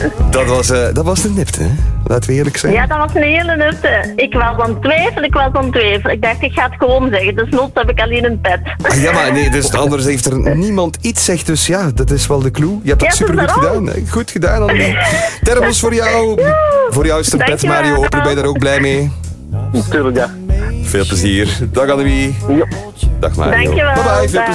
Dat was de nipte, hè? Laten we eerlijk zijn. Ja, dat was een hele nupte. Ik was aan het twijfelen. Ik dacht, ik ga het gewoon zeggen. Dus nooit heb ik alleen een pet. Ah, ja, maar nee, dus anders heeft er niemand iets zegt. Dus ja, dat is wel de clue. Je hebt het Ja, supergoed dat is gedaan. Goed gedaan, Annemie. Thermos voor jou. Voor jou is het een pet, Dankjewel. Mario. Hopelijk ben je daar ook blij mee. Natuurlijk, ja. Veel plezier. Dag, Annemie. Ja. Dag, Mario. Dankjewel. Bye bye, veel Dag. plezier.